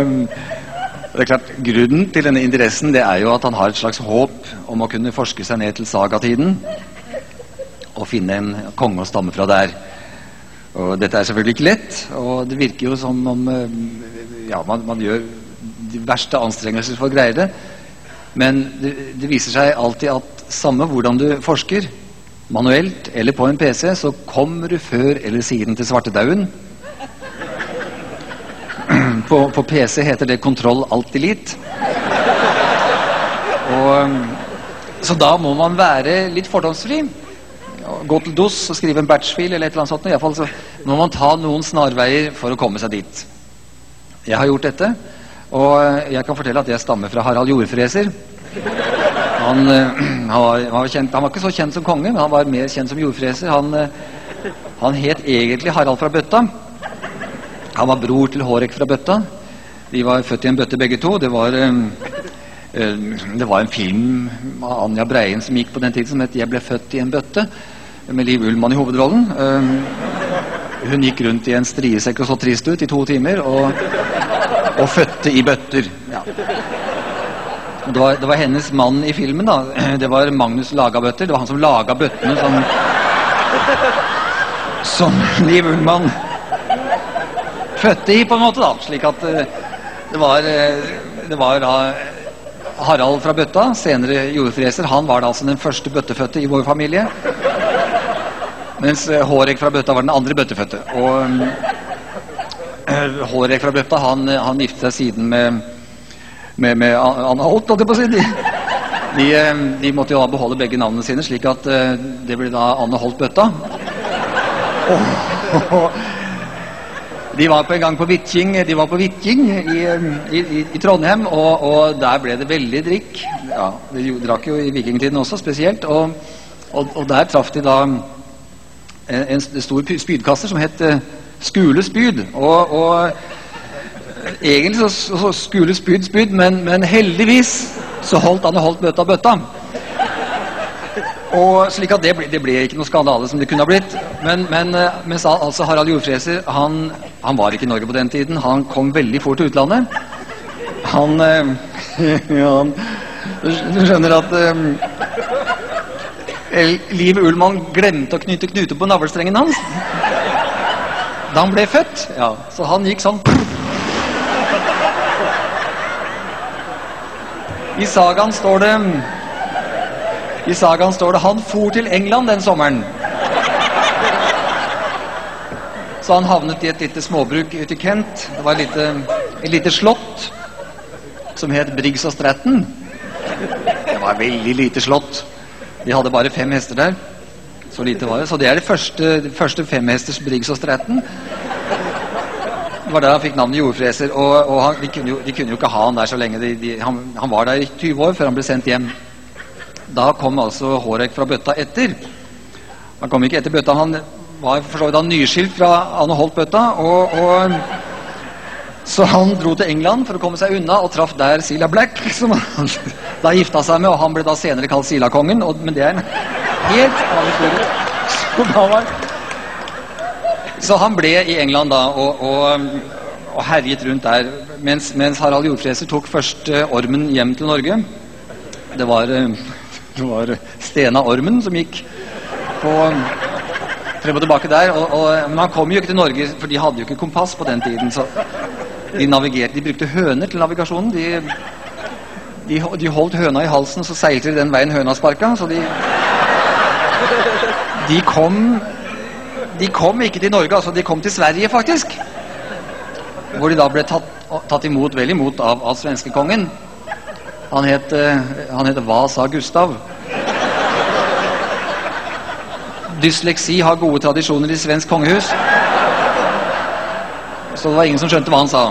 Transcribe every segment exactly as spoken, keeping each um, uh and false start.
det er klart, grunnen til denne interessen det er jo at han har et slags håp om å kunne forske seg ned til sagatiden og finne en konge å stamme fra der. Og dette er selvfølgelig ikke lett, og det virker jo som om ja, man, man gjør de verste anstrengelser for å greie det. Men det, det viser seg alltid at samme hvordan du forsker, manuelt eller på en P C, så kommer du før eller siden til svartedauden. På, på P C heter det kontroll alt delete. Og, så da må man være litt fordomsfri. Gå til D O S og skrive en batchfil eller et eller annet sånt. I hvert fall så må man ta noen snarveier for å komme seg dit. Jeg har gjort dette, og jeg kan fortelle at jeg stammer fra Harald Jordfreser. Han, han, var, han, var kjent, han var ikke så kjent som konge, men han var mer kjent som jordfreser. Han, han het egentlig Harald fra Bøtta. Han var bror til Hårek fra Bøtta. De var født i en bøtte begge to. Det var, det var en film av Anja Breien som gikk på den tiden som het «Jeg ble født i en bøtte», med Liv Ullmann i hovedrollen. Hun gikk rundt i en striesekk og så trist ut i to timer, og, og fødte i bøtter. Ja. Det var, det var hennes mann i filmen da. Det var Magnus Lagabøtter. Det var han som laga bøttene som, som Liv Ullmann fødte i på en måte da. Slik at det var, det var da Harald fra Bøtta, senere jordfreser. Han var da altså den første bøttefødte i vår familie. Mens Hårek fra Bøtta var den andre bøttefødte. Og uh, Hårek fra Bøtta, han, han gifte seg siden med, med, med Anna Holt, holdt jeg på å si. De, de, de måtte jo beholde begge navnene sine, slik at uh, det ble da Anna Holt Bøtta. Og, og, de var på en gang på Vitting, de var på Vitting i, i, i, i Trondheim, og, og der ble det veldig drikk. Ja, de drakk jo i vikingtiden også, spesielt. Og, og, og der traff de da en stor spydkaster som het Skule Spyd, og, og egentlig så, så Skule Spyd Spyd, men, men heldigvis så holdt Anne Holt Bøtta Bøtta. Og slik at det ble, det ble ikke noe skandale som det kunne ha blitt. Men, men mens altså Harald Jordfreser, han, han var ikke i Norge på den tiden. Han kom veldig fort til utlandet. Han, ja, han du skjønner at Liv Ullmann glemte å knyte knute på navlestrengen hans da han ble født. Ja, så han gikk sånn. I sagaen står det I sagaen står det han for til England den sommeren. Så han havnet i et lite småbruk ute i Kent. Det var et lite, et lite slott som het Briggs og Stratton. Det var veldig lite slott. De hadde bare fem hester der. Så lite var det. Så det er det første, det første femhesters Briggs og Stratton. Det var der han fikk navnet jordfreser. Og, og han, de, kunne jo, de kunne jo ikke ha han der så lenge. De, de, han, han var der i tyve år før han ble sendt hjem. Da kom altså Hårek fra Bøtta etter. Han kom ikke etter Bøtta. Han var for så vidt nyskilt fra Anne Holt Bøtta. Og, og så han dro til England for å komme seg unna og traff der Sila Black, som han da gifta seg med, og han ble da senere kalt Sila-kongen, og, men det er en helt annen historie. Så, da var, så han ble i England da, og, og, og herjet rundt der, mens, mens Harald Jordfreser tok først uh, ormen hjem til Norge. Det var, uh, det var Stena Ormen som gikk på frem og tilbake der, og, og, men han kom jo ikke til Norge, for de hadde jo ikke kompass på den tiden, så de navigerte, de brukte høner til navigasjonen. De, de, de holdt høna i halsen, så seilte de den veien høna sparka, så de de kom de kom ikke til Norge, altså de kom til Sverige faktisk, hvor de da ble tatt, tatt imot, vel imot av, av svenskekongen. Han het, han het Vasa Gustav. Dysleksi har gode tradisjoner i svensk kongehus. Så det var ingen som skjønte hva han sa.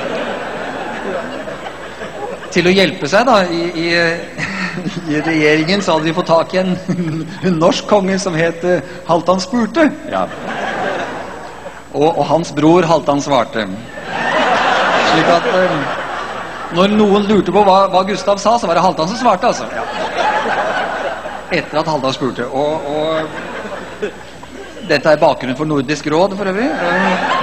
Til å hjelpe seg da i, i, i regjeringen så hadde de fått tak i en, en norsk konge som het Halvdan Spurte. Ja. Og, og hans bror Halvdan Svarte. Slik at um, når noen lurte på hva, hva Gustav sa, så var det Halvdan som svarte, altså. Ja. Etter at Halvdan spurte. Og, og dette er bakgrunnen for Nordisk råd, for øvrig.